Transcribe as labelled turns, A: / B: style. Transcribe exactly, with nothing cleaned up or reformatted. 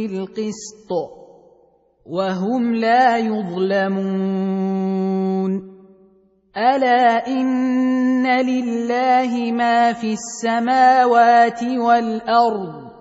A: القسط وهم لا يظلمون ألا إن لله ما في السماوات والأرض